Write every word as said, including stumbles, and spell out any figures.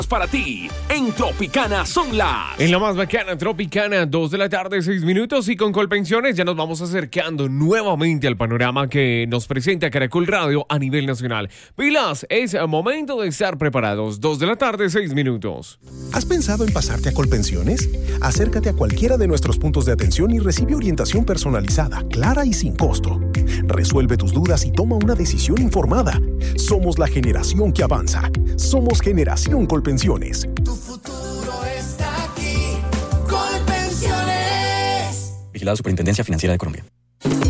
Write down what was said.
Para ti, en Tropicana son las... En la más bacana, Tropicana, dos de la tarde, seis minutos, y con Colpensiones ya nos vamos acercando nuevamente al panorama que nos presenta Caracol Radio a nivel nacional. Pilas, es momento de estar preparados, dos de la tarde, seis minutos. ¿Has pensado en pasarte a Colpensiones? Acércate a cualquiera de nuestros puntos de atención y recibe orientación personalizada, clara y sin costo. Resuelve tus dudas y toma una decisión informada. Somos la generación que avanza. Somos Generación Colpensiones. Tu futuro está aquí. Colpensiones. Vigilado Superintendencia Financiera de Colombia.